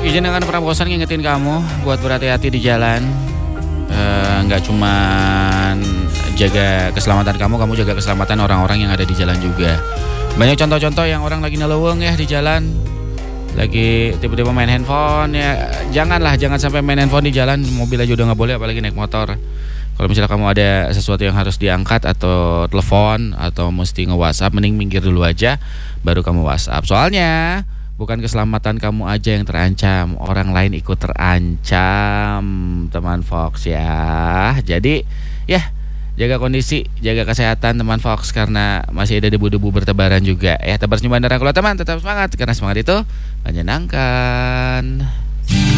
izin dengan peramposan ngingetin kamu buat berhati-hati di jalan. Nggak cuman jaga keselamatan kamu jaga keselamatan orang-orang yang ada di jalan juga. Banyak contoh-contoh yang orang lagi neleweng ya di jalan, lagi tiba-tiba main handphone ya. Jangan sampai main handphone di jalan. Mobil aja udah nggak boleh, apalagi naik motor. Kalau misalnya kamu ada sesuatu yang harus diangkat atau telepon atau mesti nge-WhatsApp, mending minggir dulu aja baru kamu WhatsApp. Soalnya bukan keselamatan kamu aja yang terancam, orang lain ikut terancam, teman Fox ya. Jadi ya, jaga kondisi, jaga kesehatan teman Fox, karena masih ada debu-debu bertebaran juga. Ya, tebar senyum bandara kalau teman, tetap semangat, karena semangat itu menyenangkan.